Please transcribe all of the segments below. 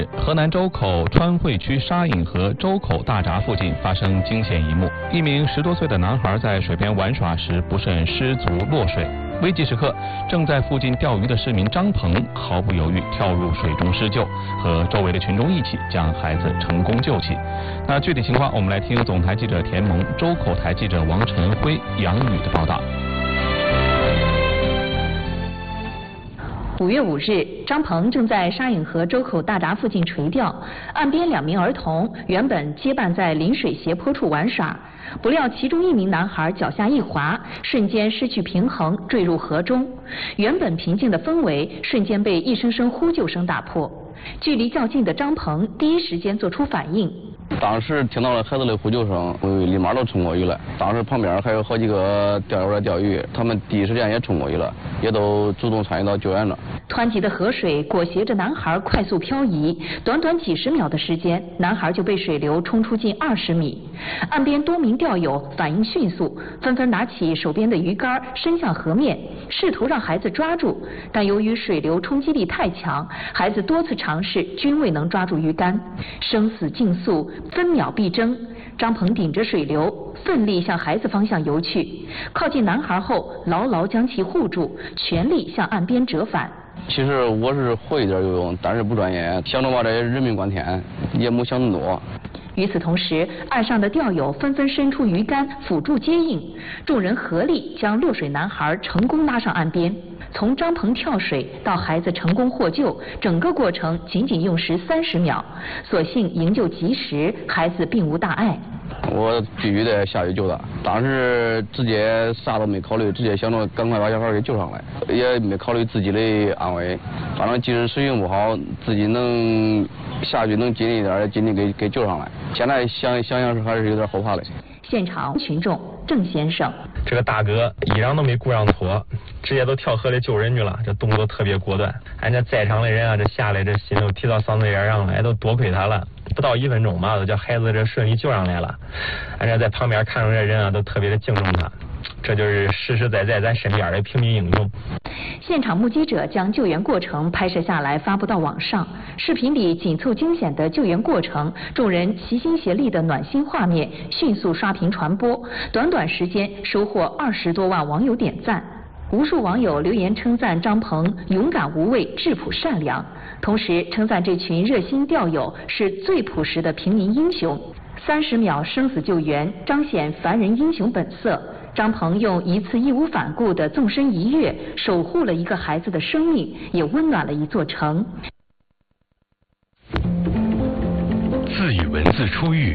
河南周口川汇区沙隐河周口大闸附近发生惊险一幕，一名10多岁的男孩在水边玩耍时不慎失足落水。危急时刻，正在附近钓鱼的市民张鹏毫不犹豫跳入水中施救，和周围的群众一起将孩子成功救起。那具体情况，我们来听总台记者田萌、周口台记者王晨辉、杨宇的报道。 5月5日，张鹏正在沙隐河周口大闸附近垂钓，岸边2名儿童原本结伴在临水斜坡处玩耍，不料其中1名男孩脚下一滑，瞬间失去平衡，坠入河中。原本平静的氛围瞬间被一声声呼救声打破。距离较近的张鹏第一时间做出反应。 当时听到了孩子的呼救声，立马都冲过去了。当时旁边还有好几个钓友在钓鱼，他们第一时间也冲过去了，也都主动参与到救援了。 湍急的河水裹挟着男孩快速漂移，短短几十秒的时间，男孩就被水流冲出近20米。岸边多名钓友反应迅速，纷纷拿起手边的鱼竿伸向河面，试图让孩子抓住，但由于水流冲击力太强，孩子多次尝试均未能抓住鱼竿。生死竞速，分秒必争。张鹏顶着水流，奋力向孩子方向游去，靠近男孩后，牢牢将其护住，全力向岸边折返。 其实我是会一点游泳，但是不专业，想着把这人命关天，也没想那么多。 与此同时，岸上的钓友纷纷伸出鱼竿辅助接应，众人合力将落水男孩成功拉上岸边。从张鹏跳水到孩子成功获救，整个过程仅仅用时30秒，所幸营救及时，孩子并无大碍。 我必须得下去救他，当时直接啥都没考虑，直接想着赶快把小孩给救上来，也没考虑自己的安危。反正即使水性不好，自己能下去能尽力一点，尽力给救上来。现在想是还是有点后怕的。 现场群众郑先生， 这个大哥衣裳都没顾上脱，直接都跳河里救人去了，这动作特别果断。俺这在场的人啊，这下来这心都提到嗓子眼上了，都多亏他了。不到1分钟吧，都叫孩子这顺利救上来了。俺这在旁边看着这人啊，都特别的敬重他。这就是实实在在咱身边的平民英雄。 现场目击者将救援过程拍摄下来发布到网上，视频里紧凑惊险的救援过程，众人齐心协力的暖心画面迅速刷屏传播，短短时间收获20多万网友点赞。无数网友留言称赞张鹏勇敢无畏、质朴善良，同时称赞这群热心钓友是最朴实的平民英雄。30秒生死救援彰显凡人英雄本色。张鹏用一次义无反顾的纵身一跃，守护了一个孩子的生命，也温暖了一座城。 自与文字初遇，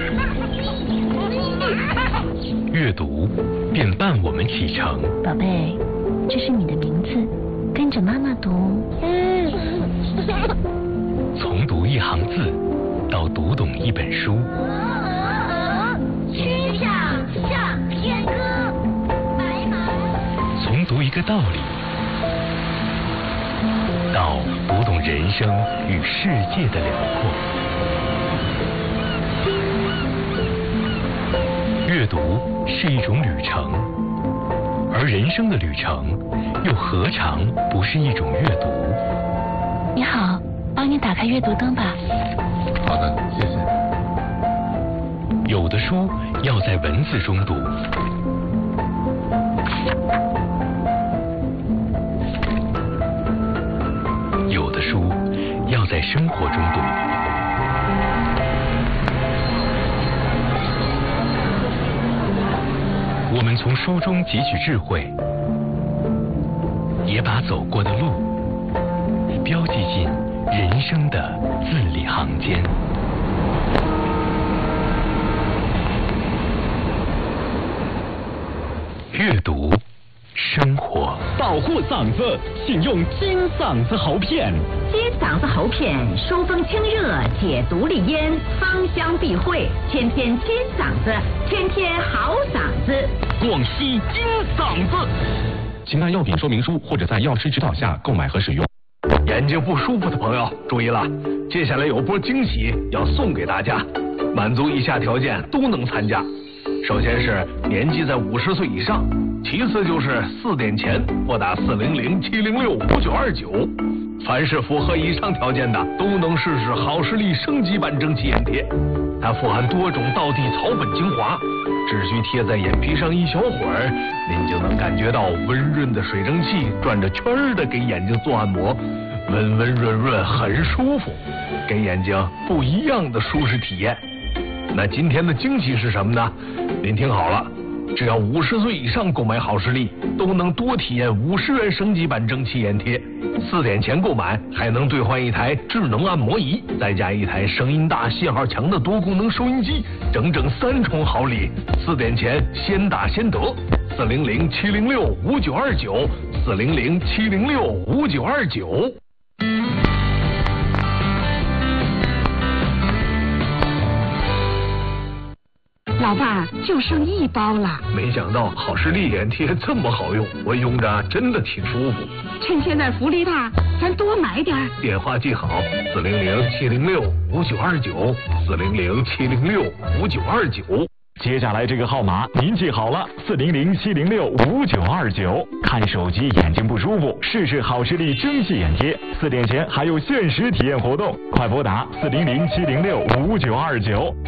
阅读便伴我们启程。 宝贝，这是你的名字，跟着妈妈读。 从读一行字到读懂一本书。 曲项向天歌，白马。 从读一个道理到读懂人生与世界的辽阔。阅读是一种旅程，而人生的旅程又何尝不是一种阅读？ 你好，帮你打开阅读灯吧。 好的，谢谢。 有的书要在文字中读，有的书要在生活中读。我们从书中汲取智慧，也把走过的路标记进人生的字里行间。阅读，生活。 保护嗓子，请用金嗓子喉片。 金嗓子喉片，疏风清热，解毒利咽，芳香避秽，天天金嗓子，天天好嗓子。 广西金嗓子。 请看药品说明书或者在药师指导下购买和使用。 眼睛不舒服的朋友注意了，接下来有波惊喜要送给大家，满足以下条件都能参加。 首先是年纪在50岁以上，其次就是4点前拨打400-706-5929。凡是符合以上条件的，都能试试好视力升级版蒸汽眼贴。它富含多种道地草本精华，只需贴在眼皮上一小会儿，您就能感觉到温润的水蒸气转着圈儿的给眼睛做按摩，温温润润，很舒服，给眼睛不一样的舒适体验。那今天的惊喜是什么呢？您听好了，只要50岁以上购买好视力，都能多体验50元升级版蒸汽眼贴。4点前购买还能兑换一台智能按摩仪，再加一台声音大、信号强的多功能收音机，整整3重好礼。4点前先打先得，400-706-5929，400-706-5929。 老爸，就剩1包了。 没想到好视力眼贴这么好用，我用着真的挺舒服。 趁现在福利大，咱多买点。 电话记好：400-706-5929，400-706-5929。 接下来这个号码您记好了，400-706-5929。看手机眼睛不舒服，试试好视力蒸汽眼贴。4点前还有限时体验活动，快拨打400-706-5929。